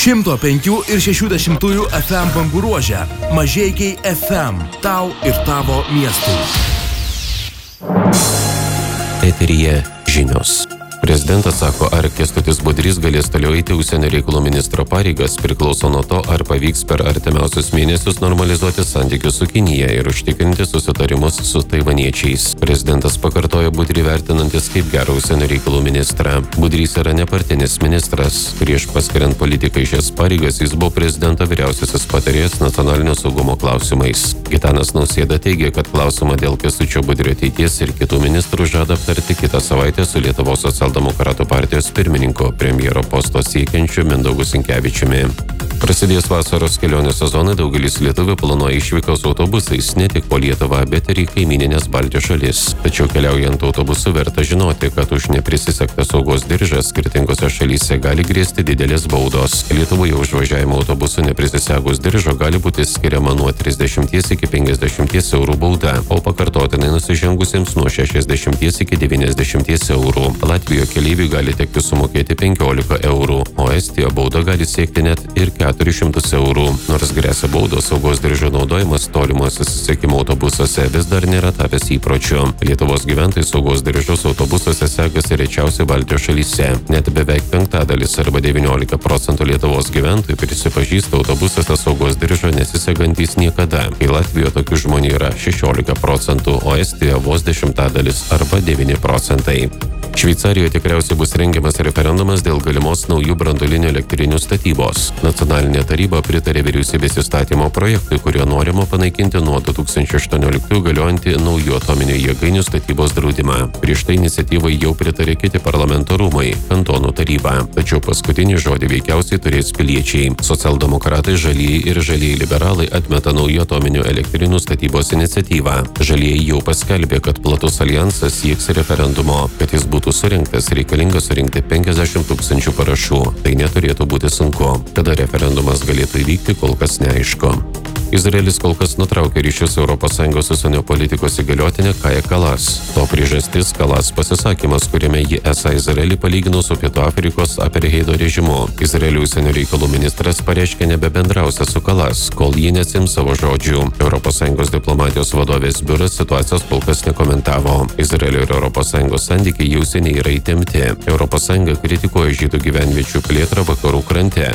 105 ir 60 FM bangų ruože. Mažeikiai FM. Tau ir tavo miestui. Eteryje žinios. Prezidentas sako, ar Kęstutis Budrys galės toliau eiti užsienio reikalų ministro pareigas, priklauso nuo to, ar pavyks per artimiausius mėnesius normalizuoti santykius su Kinija ir užtikrinti susitarimus su taivaniečiais. Prezidentas pakartojo Budrį vertinantis kaip gerą užsienio reikalų ministrą. Budrys yra nepartinis ministras. Prieš paskiriant politiką į šias pareigas jis buvo prezidento vyriausiasis patarėjas nacionalinio saugumo klausimais. Gitanas Nausėda teigia, kad klausimą dėl Kęstučio Budrio ateities ir kitų ministrų žada aptarti kitą savaitę su Lietuvos Socialdemokratų partijos pirmininko premjero posto siekiančiu Mindaugu Sinkevičiumi. Prasidės vasaros kelionių sezonai, daugelis lietuvių planuoja išvykas autobusais ne tik po Lietuvą, bet ir į kaimininės Baltijos šalis. Tačiau keliaujant autobusu verta žinoti, kad už neprisisektą saugos diržą skirtingose šalyse gali grėsti didelės baudos. Lietuvoje už važiavimą autobusu neprisisegus diržo gali būti skiriama nuo 30 iki 50 eurų bauda, o pakartotinai nusižengusiems nuo 60 iki 90 eurų. Latvijoje keleiviui gali tekti sumokėti 15 eurų, o Estijoje bauda gali siekti net ir 400 eurų. Nors gresia baudos, saugos diržo naudojimas tolimos susisiekimo autobusuose vis dar nėra tapęs įpročiu. Lietuvos gyventojai saugos diržus autobusuose sekasi rečiausiai Baltijos šalyse. Net beveik penktadalis arba 19% Lietuvos gyventojų prisipažįsta autobusuose saugos diržo nesisegantys niekada. Kai Latvijoje tokių žmonių yra 16%, o Estijoje vos 10% arba 9%. Šveicarijoje tikriausiai bus rengiamas referendumas dėl galimos naujų branduolinių elektrinių statybos. Nacionalinė taryba pritarė vyriausybės įstatymo projektui, kuriuo norima panaikinti nuo 2018 galiojantį naujų atominių jėgainių statybos draudimą. Prieš tai iniciatyvai jau pritarė kiti parlamento rūmai – kantonų taryba. Tačiau paskutinį žodį veikiausiai turės piliečiai. Socialdemokratai, žalieji ir žalieji liberalai atmeta naujų atominių elektrinių statybos iniciatyvą. Žalieji jau paskelbė, kad platus alijansas sieks referendumo. Kad jis būtų surinktas, reikalinga surinkti 50 000 parašų. Tai neturėtų būti sunku. Kada referendumas galėtų įvykti, kol kas neaišku. Izraelis kol kas nutraukė ryšius ES užsienio politikos įgaliotinė Kaja Kalas. To priežastis Kalas pasisakymas, kuriame ji esą Izraelį palygino su Pietų Afrikos apartheido režimu. Izraelio užsienio reikalų ministras pareiškė nebebendrausia su Kalas, kol ji neatsiims savo žodžių. ES diplomatijos vadovės biuras situacijos kol kas nekomentavo. Izraelio ir ES santykiai jau seniai yra įtempti. ES kritikuoja žydų gyvenviečių plėtrą vakarų krante,